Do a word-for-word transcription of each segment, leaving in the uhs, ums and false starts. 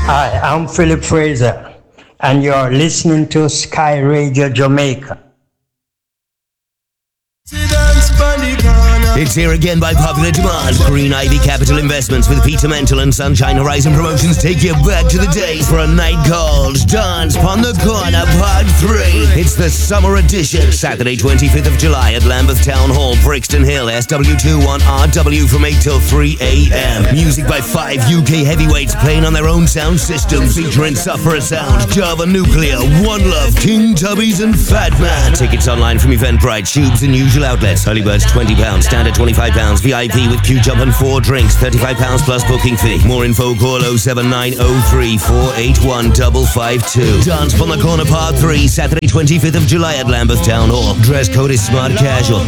Hi, I'm Philip Fraser, and you're listening to Sky Radio Jamaica. It's here again by popular demand. Green Ivy Capital Investments with Peter Mental and Sunshine Horizon Promotions take you back to the days for a night called Dance Pon the Corner Part three. It's the summer edition, Saturday twenty-fifth of July at Lambeth Town Hall, Brixton Hill, S W two one R W from eight till three a.m. Music by five U K heavyweights playing on their own sound system, featuring Sufferer Sound, Java Nuclear, One Love, King Tubbies and Fat Man. Tickets online from Eventbrite, Tubes and usual outlets. Early birds twenty pounds, standard twenty-five pounds, V I P with queue jump and four drinks, thirty-five pounds plus booking fee. More info, call oh seven nine oh three, four eight one five five two. Dance Pon the Corner Part three, Saturday twenty-fifth of July at Lambeth Town Hall. Dress code is smart casual.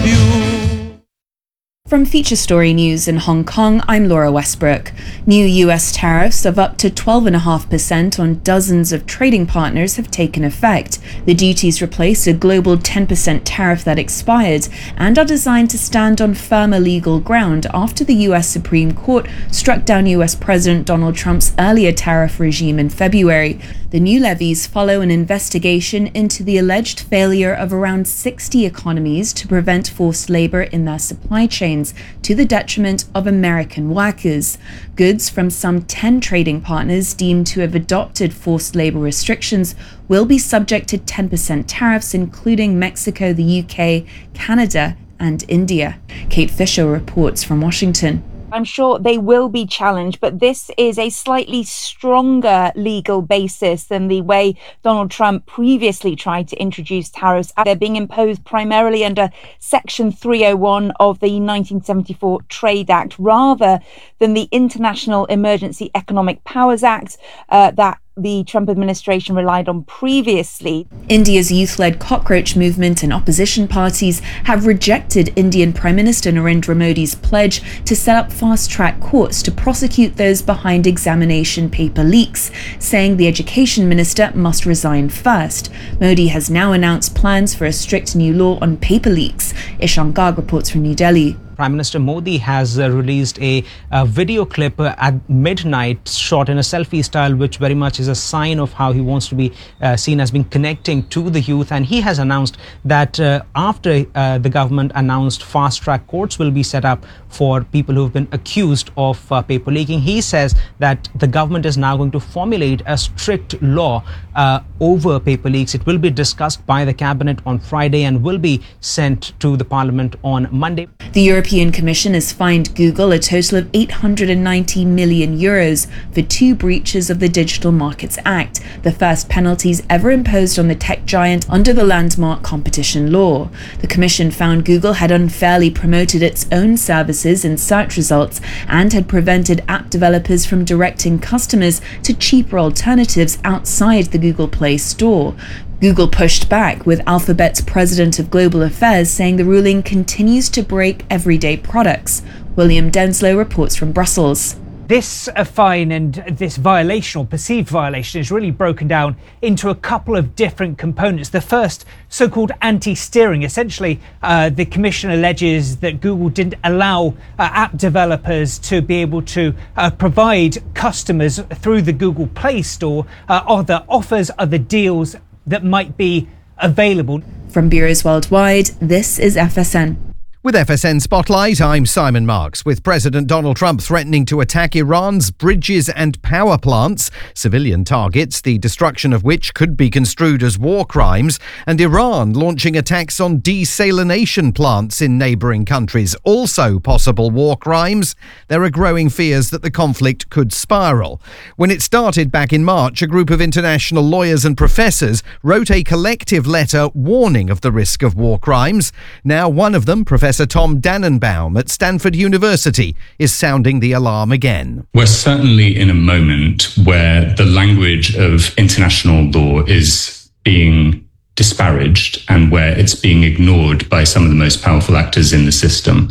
From Feature Story News in Hong Kong, I'm Laura Westbrook. New U S tariffs of up to twelve point five percent on dozens of trading partners have taken effect. The duties replace a global ten percent tariff that expired and are designed to stand on firmer legal ground after the U S Supreme Court struck down U S President Donald Trump's earlier tariff regime in February. The new levies follow an investigation into the alleged failure of around sixty economies to prevent forced labor in their supply chains, to the detriment of American workers. Goods from some ten trading partners deemed to have adopted forced labor restrictions will be subject to ten percent tariffs, including Mexico, the U K, Canada, and India. Kate Fisher reports from Washington. I'm sure they will be challenged, but this is a slightly stronger legal basis than the way Donald Trump previously tried to introduce tariffs. They're being imposed primarily under Section three oh one of the nineteen seventy-four Trade Act, rather than the International Emergency Economic Powers Act uh, that the Trump administration relied on previously. India's youth-led cockroach movement and opposition parties have rejected Indian Prime Minister Narendra Modi's pledge to set up fast-track courts to prosecute those behind examination paper leaks, saying the education minister must resign first. Modi has now announced plans for a strict new law on paper leaks. Ishan Garg reports from New Delhi. Prime Minister Modi has uh, released a, a video clip uh, at midnight shot in a selfie style, which very much is a sign of how he wants to be uh, seen as being connecting to the youth. And he has announced that uh, after uh, the government announced fast-track courts will be set up for people who have been accused of uh, paper leaking, he says that the government is now going to formulate a strict law uh, over paper leaks. It will be discussed by the cabinet on Friday and will be sent to the parliament on Monday. The European Commission has fined Google a total of eight hundred ninety million euros for two breaches of the Digital Markets Act, the first penalties ever imposed on the tech giant under the landmark competition law. The Commission found Google had unfairly promoted its own services in search results and had prevented app developers from directing customers to cheaper alternatives outside the Google Play Store. Google pushed back, with Alphabet's president of global affairs saying the ruling continues to break everyday products. William Denslow reports from Brussels. This uh, fine and this violation, or perceived violation, is really broken down into a couple of different components. The first, so-called anti-steering. Essentially, uh, the Commission alleges that Google didn't allow uh, app developers to be able to uh, provide customers through the Google Play Store uh, other offers, other deals that might be available. From bureaus worldwide, this is F S N. With F S N Spotlight, I'm Simon Marks. With President Donald Trump threatening to attack Iran's bridges and power plants, civilian targets, the destruction of which could be construed as war crimes, and Iran launching attacks on desalination plants in neighbouring countries, also possible war crimes, there are growing fears that the conflict could spiral. When it started back in March, a group of international lawyers and professors wrote a collective letter warning of the risk of war crimes. Now one of them, Professor Professor Tom Dannenbaum at Stanford University, is sounding the alarm again. We're certainly in a moment where the language of international law is being disparaged and where it's being ignored by some of the most powerful actors in the system.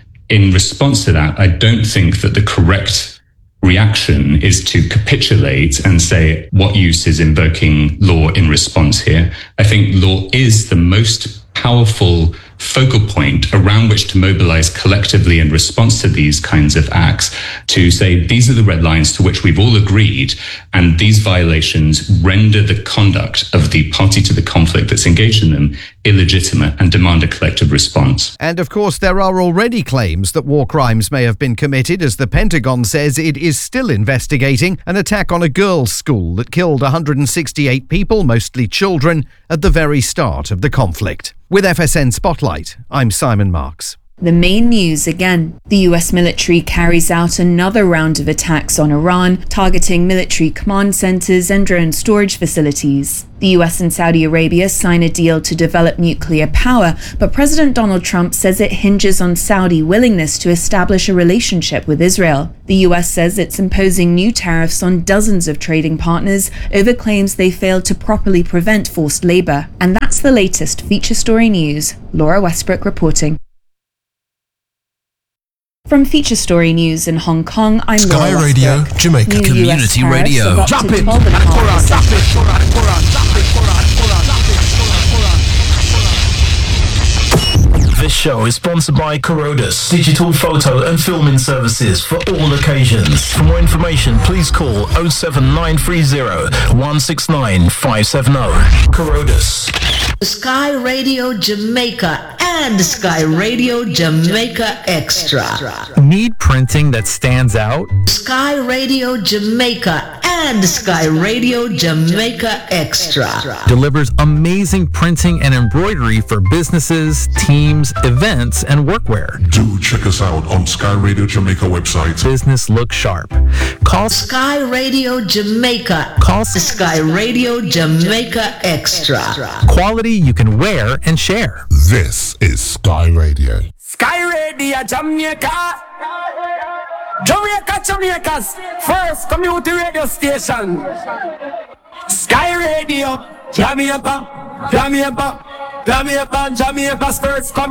In response to that, I don't think that the correct reaction is to capitulate and say, what use is invoking law in response here? I think law is the most powerful focal point around which to mobilize collectively in response to these kinds of acts, to say these are the red lines to which we've all agreed, and these violations render the conduct of the party to the conflict that's engaged in them illegitimate and demand a collective response. And of course, there are already claims that war crimes may have been committed, as the Pentagon says it is still investigating an attack on a girls' school that killed one hundred sixty-eight people, mostly children, at the very start of the conflict. With F S N Spotlight, I'm Simon Marks. The main news again. The U S military carries out another round of attacks on Iran, targeting military command centers and drone storage facilities. The U S and Saudi Arabia sign a deal to develop nuclear power, but President Donald Trump says it hinges on Saudi willingness to establish a relationship with Israel. The U S says it's imposing new tariffs on dozens of trading partners over claims they failed to properly prevent forced labor. And that's the latest Feature Story News. Laura Westbrook reporting. From Feature Story News in Hong Kong, I'm Sky Laura Radio, Westbrook. Jamaica New Community U S tariffs Radio. of up Drop to it. twelve point five percent. This show is sponsored by Corodas, digital photo and filming services for all occasions. For more information, please call oh seven nine three oh, one six nine five seven oh. Corodas. Sky Radio Jamaica and Sky Radio Jamaica Extra. Need printing that stands out? Sky Radio Jamaica and Sky Radio Jamaica Extra delivers amazing printing and embroidery for businesses, teams, events, and workwear. Do check us out on Sky Radio Jamaica website. Business look sharp. Call Sky Radio Jamaica. Call Sky Radio Jamaica Extra. Quality you can wear and share. This is Sky Radio. Sky Radio Jamaica. Jamaica, Jamaica's first community radio station. Sky Radio Jamaica. Jamaica. Jamaica, Jamaica's first community